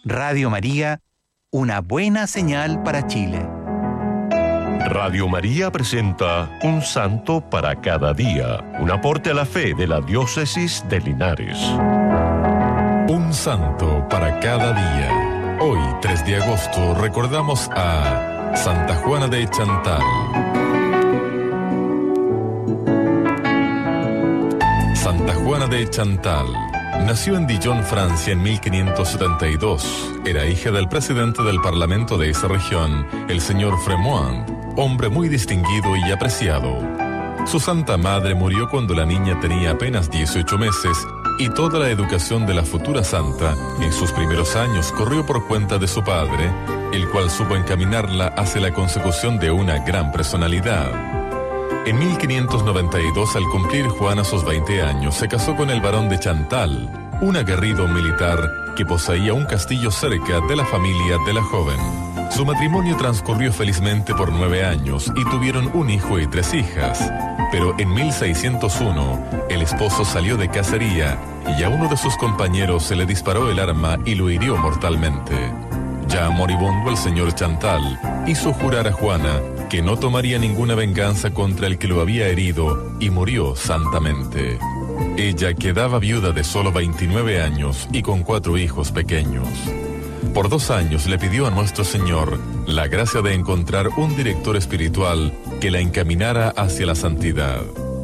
Radio María, una buena señal para Chile. Radio María presenta Un Santo para cada día, un aporte a la fe de la Diócesis de Linares. Un Santo para cada día. Hoy, 3 de agosto, recordamos a Santa Juana de Chantal. Santa Juana de Chantal nació en Dijon, Francia, en 1572. Era hija del presidente del Parlamento de esa región, el señor Fremont, hombre muy distinguido y apreciado. Su santa madre murió cuando la niña tenía apenas 18 meses y toda la educación de la futura santa en sus primeros años corrió por cuenta de su padre, el cual supo encaminarla hacia la consecución de una gran personalidad. En 1592, al cumplir Juana sus 20 años, se casó con el barón de Chantal, un aguerrido militar que poseía un castillo cerca de la familia de la joven. Su matrimonio transcurrió felizmente por 9 años y tuvieron un hijo y 3 hijas. Pero en 1601, el esposo salió de cacería y a uno de sus compañeros se le disparó el arma y lo hirió mortalmente. Ya moribundo, el señor Chantal hizo jurar a Juana que no tomaría ninguna venganza contra el que lo había herido y murió santamente. Ella quedaba viuda de solo 29 años y con 4 hijos pequeños. Por 2 años le pidió a Nuestro Señor la gracia de encontrar un director espiritual que la encaminara hacia la santidad.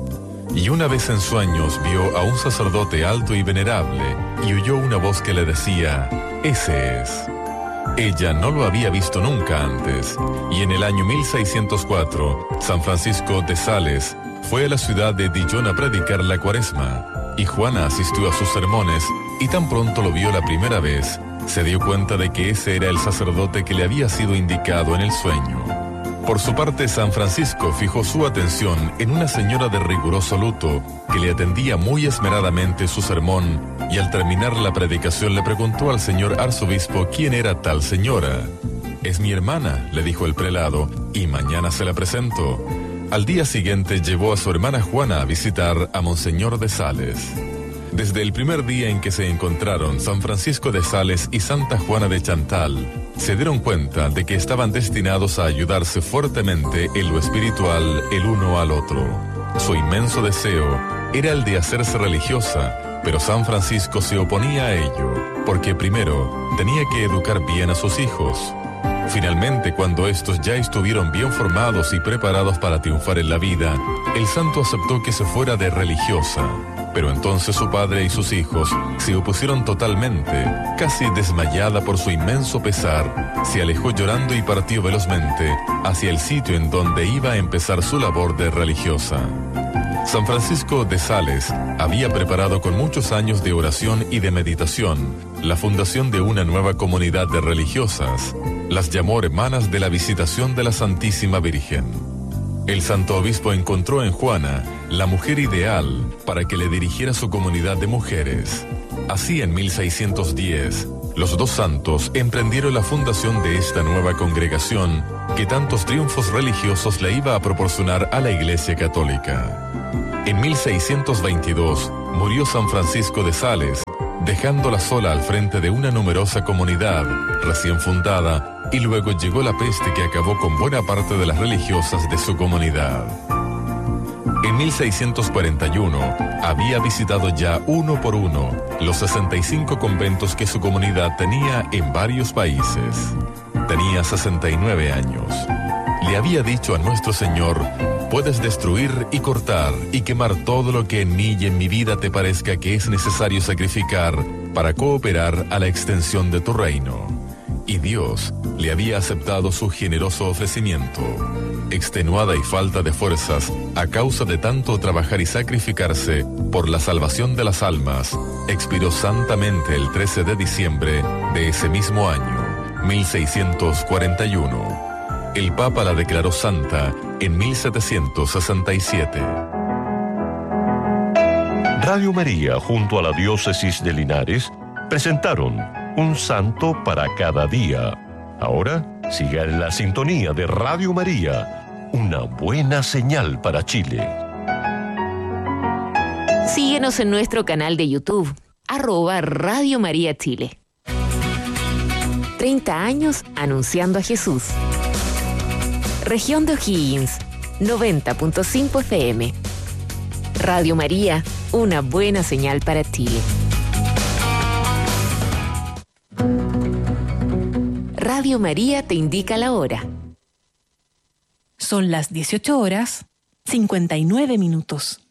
Y una vez en sueños vio a un sacerdote alto y venerable y oyó una voz que le decía: «Ese es». Ella no lo había visto nunca antes, y en el año 1604, San Francisco de Sales fue a la ciudad de Dijon a predicar la Cuaresma, y Juana asistió a sus sermones, y tan pronto lo vio la primera vez, se dio cuenta de que ese era el sacerdote que le había sido indicado en el sueño. Por su parte, San Francisco fijó su atención en una señora de riguroso luto que le atendía muy esmeradamente su sermón, y al terminar la predicación le preguntó al señor arzobispo quién era tal señora. «Es mi hermana», le dijo el prelado, «y mañana se la presento». Al día siguiente llevó a su hermana Juana a visitar a Monseñor de Sales. Desde el primer día en que se encontraron, San Francisco de Sales y Santa Juana de Chantal se dieron cuenta de que estaban destinados a ayudarse fuertemente en lo espiritual el uno al otro. Su inmenso deseo era el de hacerse religiosa, pero San Francisco se oponía a ello, porque primero tenía que educar bien a sus hijos. Finalmente, cuando estos ya estuvieron bien formados y preparados para triunfar en la vida, el santo aceptó que se fuera de religiosa. Pero entonces su padre y sus hijos se opusieron totalmente. Casi desmayada por su inmenso pesar, se alejó llorando y partió velozmente hacia el sitio en donde iba a empezar su labor de religiosa. San Francisco de Sales había preparado con muchos años de oración y de meditación la fundación de una nueva comunidad de religiosas. Las llamó Hermanas de la Visitación de la Santísima Virgen. El santo obispo encontró en Juana la mujer ideal para que le dirigiera su comunidad de mujeres. Así, en 1610, los 2 santos emprendieron la fundación de esta nueva congregación que tantos triunfos religiosos le iba a proporcionar a la Iglesia Católica. En 1622 murió San Francisco de Sales, dejándola sola al frente de una numerosa comunidad recién fundada, y luego llegó la peste que acabó con buena parte de las religiosas de su comunidad. En 1641 había visitado ya uno por uno los 65 conventos que su comunidad tenía en varios países. Tenía 69 años. Le había dicho a Nuestro Señor: «Puedes destruir y cortar y quemar todo lo que en mí y en mi vida te parezca que es necesario sacrificar para cooperar a la extensión de tu reino». Y Dios le había aceptado su generoso ofrecimiento. Extenuada y falta de fuerzas a causa de tanto trabajar y sacrificarse por la salvación de las almas, expiró santamente el 13 de diciembre de ese mismo año, 1641. El Papa la declaró santa en 1767. Radio María, junto a la Diócesis de Linares, presentaron Un Santo para cada día. Ahora, siga en la sintonía de Radio María, una buena señal para Chile. Síguenos en nuestro canal de YouTube, @Radio María Chile. 30 años anunciando a Jesús. Región de O'Higgins, 90.5 FM. Radio María, una buena señal para Chile. Radio María te indica la hora. Son las 18 horas, 59 minutos.